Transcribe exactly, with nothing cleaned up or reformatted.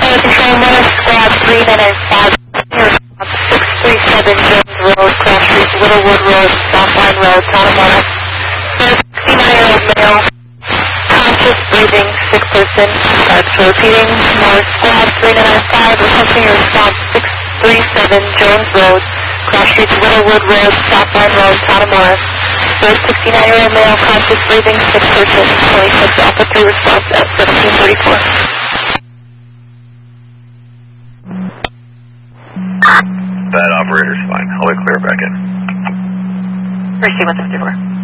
Control North Squad three nine five, six three seven Jones Road, Cross Street, Littlewood Road, Southline Road, Tonawanda. sixty-nine-year-old male, conscious breathing, sick person. That's repeating. North Squad three nine five, requesting your response six three seven Jones Road, Cross Street, Littlewood Road, Southline Road, Tonawanda. Third sixty-nine-year-old male, conscious breathing, sick person. twenty-six Alpha three response at seventeen thirty-four. That operator's fine. I'll clear back in. Appreciate one fifty-four.